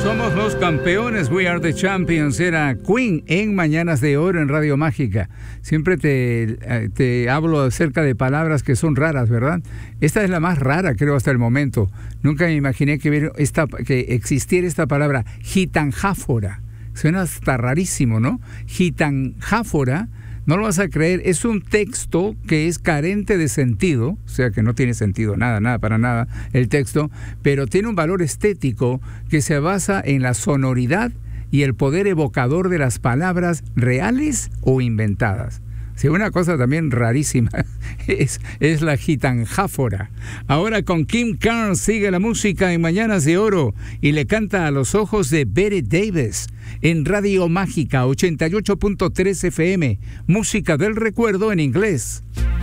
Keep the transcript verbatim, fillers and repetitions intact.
Somos los campeones, we are the champions. Era Queen en Mañanas de Oro en Radio Mágica. Siempre te, te hablo acerca de palabras que son raras, ¿verdad? Esta es la más rara, creo, hasta el momento. Nunca me imaginé que, esta, que existiera esta palabra, gitanjáfora. Suena hasta rarísimo, ¿no? Gitanjáfora. No lo vas a creer, es un texto que es carente de sentido, o sea que no tiene sentido nada, nada, para nada el texto, pero tiene un valor estético que se basa en la sonoridad y el poder evocador de las palabras reales o inventadas. Sí, una cosa también rarísima es, es la gitanjáfora. Ahora con Kim Carnes sigue la música en Mañanas de Oro y le canta a los ojos de Betty Davis en Radio Mágica ochenta y ocho punto tres F M, música del recuerdo en inglés.